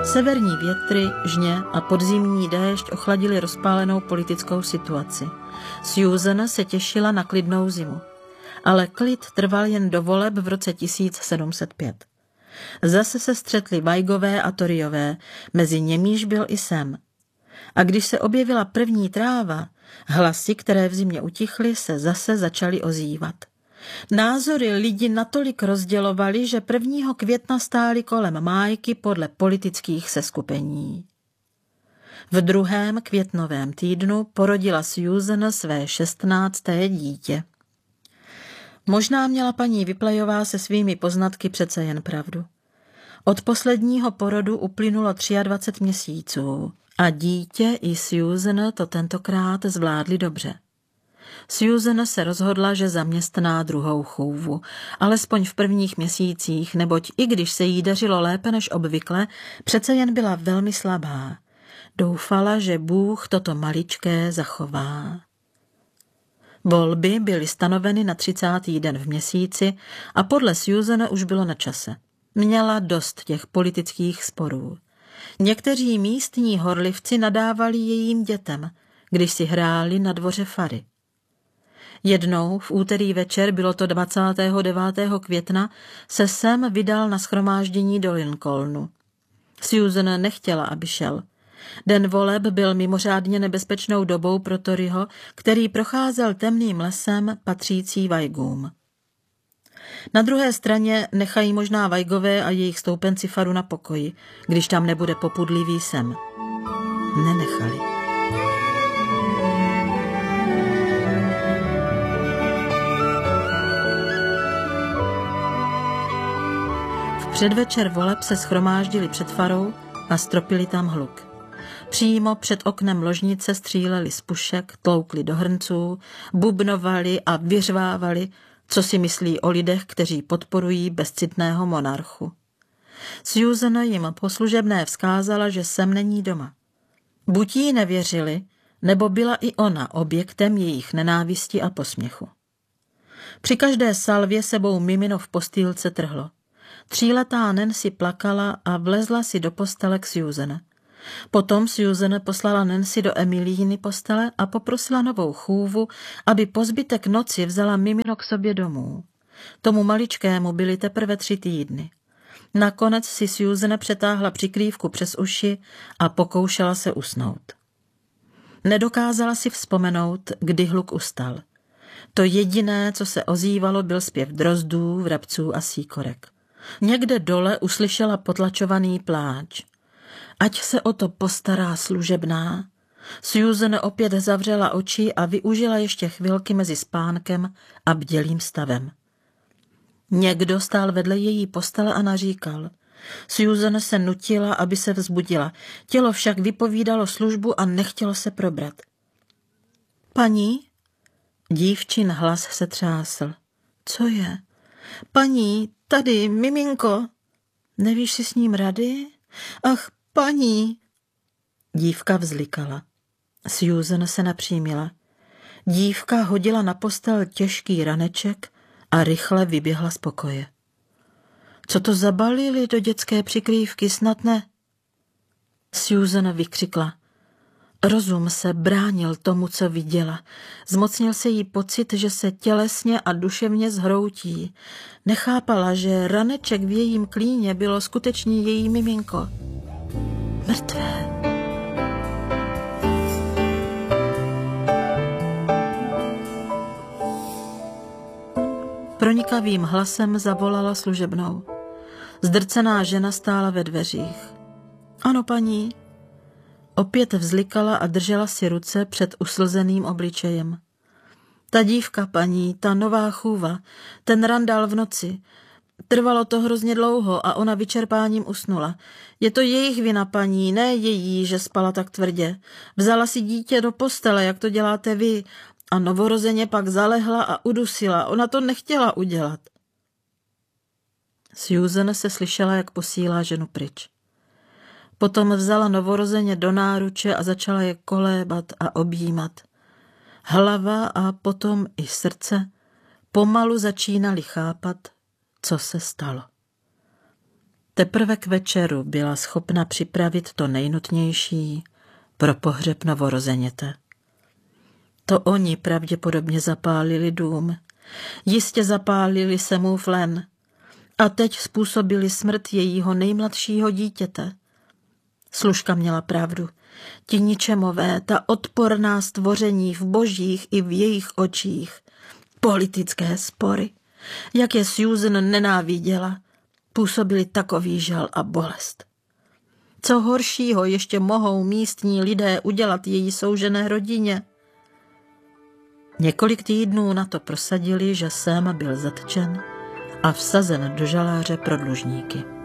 Severní větry, žně a podzimní déšť ochladili rozpálenou politickou situaci. Susan se těšila na klidnou zimu. Ale klid trval jen do voleb v roce 1705. Zase se střetli Weigové a Toryové, mezi němiž byl i Sam. A když se objevila první tráva, hlasy, které v zimě utichly, se zase začaly ozývat. Názory lidi natolik rozdělovaly, že 1. května stály kolem májky podle politických seskupení. V 2. květnovém týdnu porodila Susan své 16. dítě. Možná měla paní Vyplejová se svými poznatky přece jen pravdu. Od posledního porodu uplynulo 23 měsíců a dítě i Susan to tentokrát zvládli dobře. Susan se rozhodla, že zaměstná druhou chůvu, alespoň v prvních měsících, neboť i když se jí dařilo lépe než obvykle, přece jen byla velmi slabá. Doufala, že Bůh toto maličké zachová. Volby byly stanoveny na 30. den v měsíci a podle Susan už bylo na čase. Měla dost těch politických sporů. Někteří místní horlivci nadávali jejím dětem, když si hráli na dvoře fary. Jednou v úterý večer, bylo to 29. května, se Sam vydal na shromáždění do Lincolnu. Susan nechtěla, aby šel. Den voleb byl mimořádně nebezpečnou dobou pro Toryho, který procházel temným lesem patřící Weigům. Na druhé straně nechají možná Weigové a jejich stoupenci faru na pokoji, když tam nebude popudlivý Sam. Nenechali. V předvečer voleb se shromáždili před farou a stropili tam hluk. Přímo před oknem ložnice stříleli z pušek, tloukli do hrnců, bubnovali a vyřvávali, co si myslí o lidech, kteří podporují bezcitného monarchu. Susan jim poslužebné vzkázala, že Sam není doma. Buď jí nevěřili, nebo byla i ona objektem jejich nenávisti a posměchu. Při každé salvě sebou mimino v postýlce trhlo. 3letá Nancy plakala a vlezla si do postele k Susan. Potom Susan poslala Nancy do Emilíny postele a poprosila novou chůvu, aby po zbytek noci vzala mimino k sobě domů. Tomu maličkému byly teprve 3 týdny. Nakonec si Susan přetáhla přikrývku přes uši a pokoušela se usnout. Nedokázala si vzpomenout, kdy hluk ustal. To jediné, co se ozývalo, byl zpěv drozdů, vrabců a síkorek. Někde dole uslyšela potlačovaný pláč. Ať se o to postará služebná. Susan opět zavřela oči a využila ještě chvilky mezi spánkem a bdělým stavem. Někdo stál vedle její postele a naříkal. Susan se nutila, aby se vzbudila. Tělo však vypovídalo službu a nechtělo se probrat. Paní? Dívčin hlas se třásl. Co je? Paní, tady, miminko. Nevíš si s ním rady? Ach, paní. Dívka vzlikala. Susan se napřímila. Dívka hodila na postel těžký raneček a rychle vyběhla z pokoje. Co to zabalili do dětské přikrývky, snad ne? Susan vykřikla. Rozum se bránil tomu, co viděla. Zmocnil se jí pocit, že se tělesně a duševně zhroutí. Nechápala, že raneček v jejím klíně bylo skutečně její miminko. Mrtvé. Pronikavým hlasem zavolala služebnou. Zdrcená žena stála ve dveřích. Ano, paní. Opět vzlikala a držela si ruce před uslzeným obličejem. Ta dívka, paní, ta nová chůva, ten randál v noci. Trvalo to hrozně dlouho a ona vyčerpáním usnula. Je to jejich vina, paní, ne její, že spala tak tvrdě. Vzala si dítě do postele, jak to děláte vy, a novorozeně pak zalehla a udusila. Ona to nechtěla udělat. Susan se slyšela, jak posílá ženu pryč. Potom vzala novorozeně do náruče a začala je kolébat a objímat. Hlava a potom i srdce pomalu začínaly chápat, co se stalo. Teprve k večeru byla schopna připravit to nejnutnější pro pohřeb novorozeněte. To oni pravděpodobně zapálili dům. Jistě zapálili Semův len a teď způsobili smrt jejího nejmladšího dítěte. Služka měla pravdu. Ti ničemové, ta odporná stvoření v božích i v jejich očích. Politické spory, jak je Susan nenáviděla, působili takový žal a bolest. Co horšího ještě mohou místní lidé udělat její soužené rodině? Několik týdnů na to prosadili, že Sam byl zatčen a vsazen do žaláře pro dlužníky.